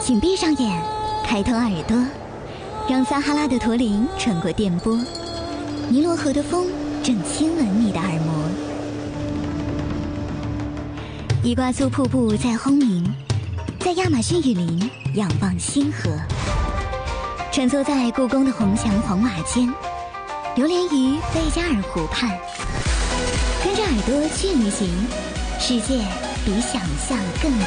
请闭上眼，开通耳朵，让撒哈拉的驼铃穿过电波，尼罗河的风正亲吻你的耳膜。伊瓜苏瀑布在轰鸣，在亚马逊雨林仰望星河，穿梭在故宫的红墙黄瓦间，流连于贝加尔湖畔。跟着耳朵去旅行，世界比想象更